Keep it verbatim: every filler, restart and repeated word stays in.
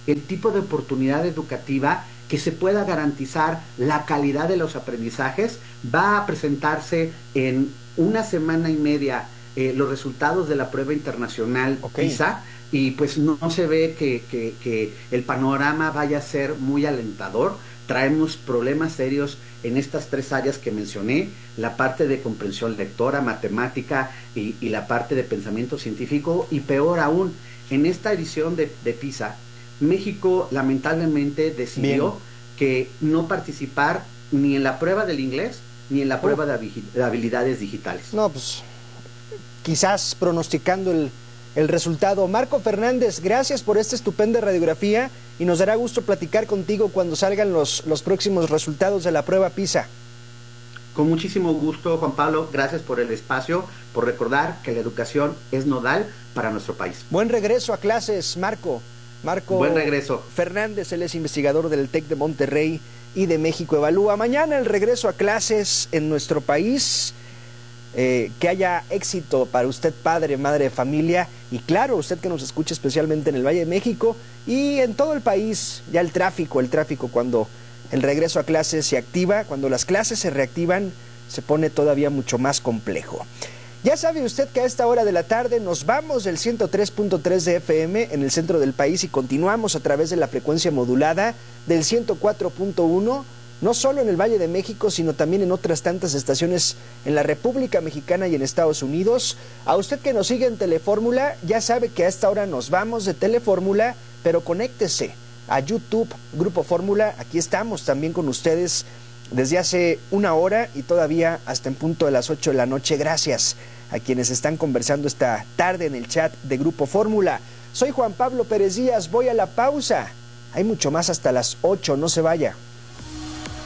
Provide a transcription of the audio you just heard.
el tipo de oportunidad educativa que se pueda garantizar la calidad de los aprendizajes. Va a presentarse en una semana y media eh, los resultados de la prueba internacional Okay. PISA, y pues no, no se ve que, que, que el panorama vaya a ser muy alentador. Traemos problemas serios en estas tres áreas que mencioné: la parte de comprensión lectora, matemática y, y la parte de pensamiento científico. Y peor aún, en esta edición de, de PISA, México lamentablemente decidió Bien. que no participar ni en la prueba del inglés ni en la prueba Oh. de, de habilidades digitales. No, pues quizás pronosticando el, el resultado. Marco Fernández, gracias por esta estupenda radiografía y nos dará gusto platicar contigo cuando salgan los, los próximos resultados de la prueba PISA. Con muchísimo gusto, Juan Pablo. Gracias por el espacio, por recordar que la educación es nodal para nuestro país. Buen regreso a clases, Marco. Marco Buen regreso. Fernández, él es investigador del TEC de Monterrey y de México Evalúa. Mañana el regreso a clases en nuestro país. Eh, que haya éxito para usted, padre, madre de familia, y claro, usted que nos escucha especialmente en el Valle de México y en todo el país. Ya el tráfico, el tráfico cuando el regreso a clases se activa, cuando las clases se reactivan, se pone todavía mucho más complejo. Ya sabe usted que a esta hora de la tarde nos vamos del ciento tres punto tres de F M en el centro del país y continuamos a través de la frecuencia modulada del ciento cuatro punto uno, no solo en el Valle de México, sino también en otras tantas estaciones en la República Mexicana y en Estados Unidos. A usted que nos sigue en Telefórmula, ya sabe que a esta hora nos vamos de Telefórmula, pero conéctese a YouTube, Grupo Fórmula. Aquí estamos también con ustedes desde hace una hora y todavía hasta en punto de las ocho de la noche. Gracias a quienes están conversando esta tarde en el chat de Grupo Fórmula. Soy Juan Pablo Pérez Díaz, voy a la pausa. Hay mucho más hasta las ocho, no se vaya.